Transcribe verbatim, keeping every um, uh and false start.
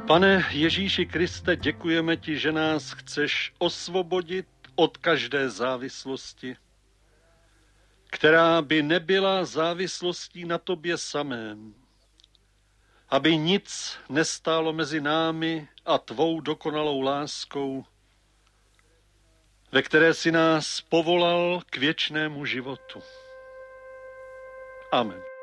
Pane Ježíši Kriste, děkujeme ti, že nás chceš osvobodit od každé závislosti, která by nebyla závislostí na tobě samém, aby nic nestálo mezi námi a tvou dokonalou láskou, ve které si nás povolal k věčnému životu. Amen.